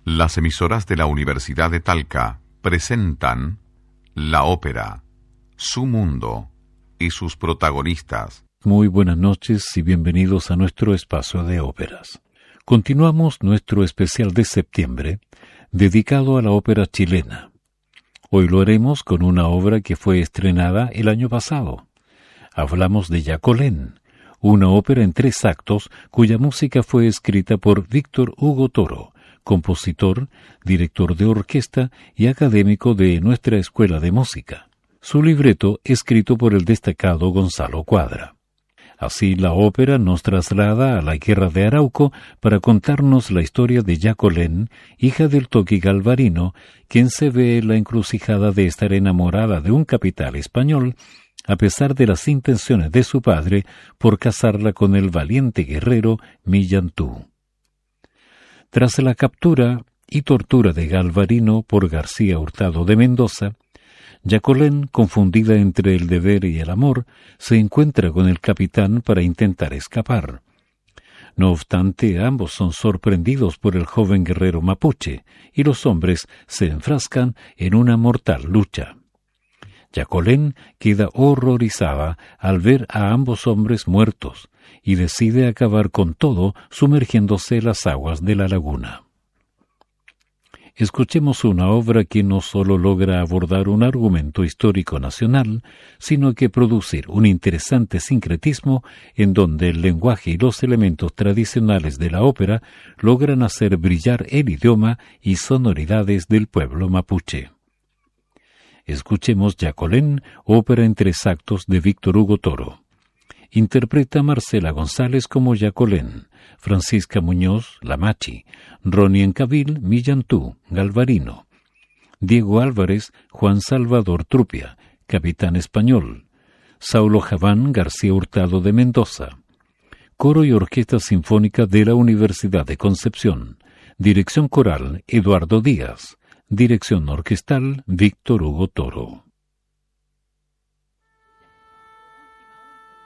Las emisoras de la Universidad de Talca presentan la ópera Su Mundo y sus protagonistas. Muy buenas noches y bienvenidos a nuestro espacio de óperas. Continuamos nuestro especial de septiembre, dedicado a la ópera chilena. Hoy lo haremos con una obra que fue estrenada el año pasado. Hablamos de Yacolén, una ópera en 3 actos cuya música fue escrita por Víctor Hugo Toro, compositor, director de orquesta y académico de nuestra Escuela de Música. Su libreto escrito por el destacado Gonzalo Cuadra. Así la ópera nos traslada a la guerra de Arauco para contarnos la historia de Yacolén, hija del toqui Galvarino, quien se ve en la encrucijada de estar enamorada de un capitán español, a pesar de las intenciones de su padre por casarla con el valiente guerrero Millantú. Tras la captura y tortura de Galvarino por García Hurtado de Mendoza, Yacolén, confundida entre el deber y el amor, se encuentra con el capitán para intentar escapar. No obstante, ambos son sorprendidos por el joven guerrero mapuche, y los hombres se enfrascan en una mortal lucha. Yacolén queda horrorizada al ver a ambos hombres muertos, y decide acabar con todo sumergiéndose en las aguas de la laguna. Escuchemos una obra que no solo logra abordar un argumento histórico nacional, sino que producir un interesante sincretismo en donde el lenguaje y los elementos tradicionales de la ópera logran hacer brillar el idioma y sonoridades del pueblo mapuche. Escuchemos Yacolén, ópera en 3 actos de Víctor Hugo Toro. Interpreta Marcela González como Yacolén, Francisca Muñoz, la Machi, Ronnie Encavil, Millantú, Galvarino, Diego Álvarez, Juan Salvador Trupia, capitán español, Saulo Javán, García Hurtado de Mendoza, Coro y Orquesta Sinfónica de la Universidad de Concepción, dirección coral Eduardo Díaz, dirección orquestal Víctor Hugo Toro.